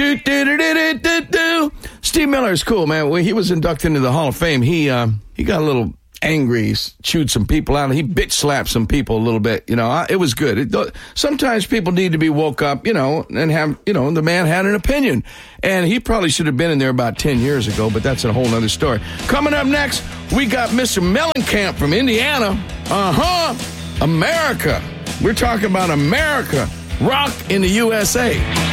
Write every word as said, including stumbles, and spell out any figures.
Do, do, do, do, do, do. Steve Miller is cool, man. When he was inducted into the Hall of Fame, he uh, he got a little angry, he chewed some people out. He bitch slapped some people a little bit. You know, I, it was good. It, sometimes people need to be woke up, you know, and have, you know, the man had an opinion. And he probably should have been in there about ten years ago, but that's a whole other story. Coming up next, we got Mister Mellencamp from Indiana. Uh-huh. America. We're talking about America. Rock in the U S A.